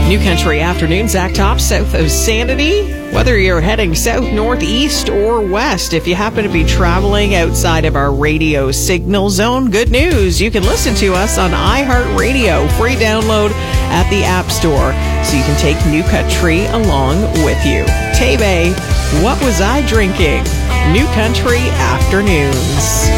New Country Afternoon, Zach Top, south of Sanity. Whether you're heading south, north, east, or west, if you happen to be traveling outside of our radio signal zone, good news. You can listen to us on iHeartRadio. Free download at the App Store, so you can take New Country along with you. Tebe, What Was I Drinking? New Country Afternoons.